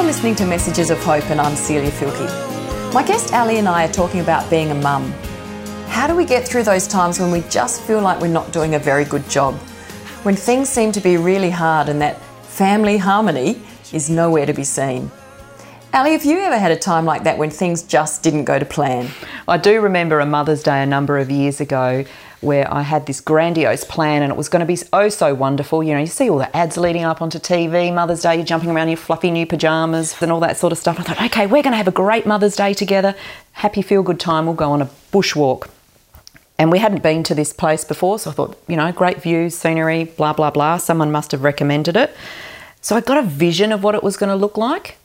listening to Messages of Hope, and I'm Celia Filkey. My guest Ali and I are talking about being a mum. How do we get through those times when we just feel like we're not doing a very good job? When things seem to be really hard and that family harmony is nowhere to be seen. Ali, have you ever had a time like that when things just didn't go to plan? I do remember a Mother's Day a number of years ago where I had this grandiose plan and it was going to be oh so wonderful. You know, you see all the ads leading up onto TV, Mother's Day, you're jumping around in your fluffy new pyjamas and all that sort of stuff. I thought, okay, we're going to have a great Mother's Day together. Happy, feel-good time. We'll go on a bushwalk. And we hadn't been to this place before, so I thought, you know, great views, scenery, blah, blah, blah. Someone must have recommended it. So I got a vision of what it was going to look like.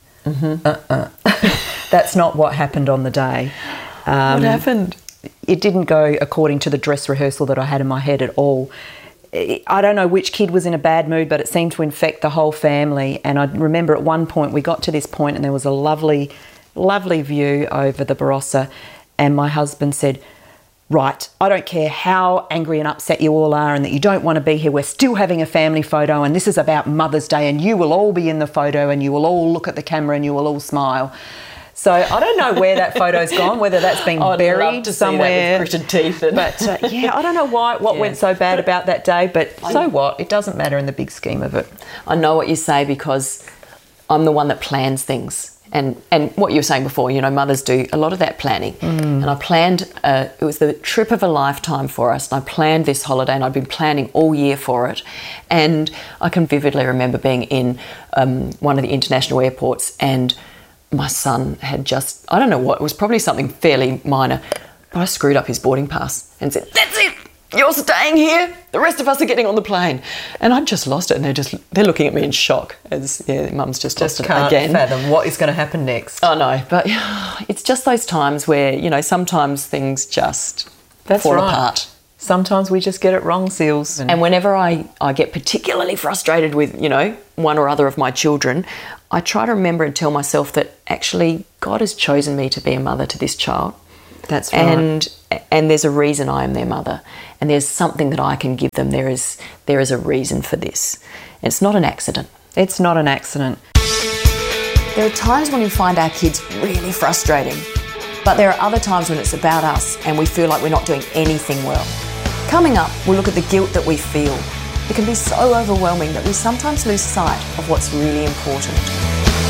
That's not what happened on the day. What happened? It didn't go according to the dress rehearsal that I had in my head at all. I don't know which kid was in a bad mood, but it seemed to infect the whole family. And I remember at one point we got to this point and there was a lovely, lovely view over the Barossa, and my husband said, right, I don't care how angry and upset you all are and that you don't want to be here, we're still having a family photo and this is about Mother's Day and you will all be in the photo and you will all look at the camera and you will all smile. So I don't know where that photo's gone, whether that's been buried somewhere. I'd love to see that with gritted teeth. But yeah, I don't know what went so bad about that day, but so what? It doesn't matter in the big scheme of it. I know what you say because I'm the one that plans things. And what you were saying before, you know, mothers do a lot of that planning. And I planned, it was the trip of a lifetime for us. And I planned this holiday and I'd been planning all year for it. And I can vividly remember being in one of the international airports, and my son had just, I don't know what, it was probably something fairly minor, but I screwed up his boarding pass and said, that's it, you're staying here, the rest of us are getting on the plane. And I'd just lost it, and they're looking at me in shock as, mum's just lost it again. Can't fathom what is going to happen next. I know, but it's just those times where, you know, sometimes things just fall apart. Sometimes we just get it wrong, Seals. And whenever I get particularly frustrated with, you know, one or other of my children, I try to remember and tell myself that actually God has chosen me to be a mother to this child. That's right. And there's a reason I am their mother. And there's something that I can give them. There is a reason for this. And it's not an accident. It's not an accident. There are times when we find our kids really frustrating. But there are other times when it's about us and we feel like we're not doing anything well. Coming up, we'll look at the guilt that we feel. It can be so overwhelming that we sometimes lose sight of what's really important.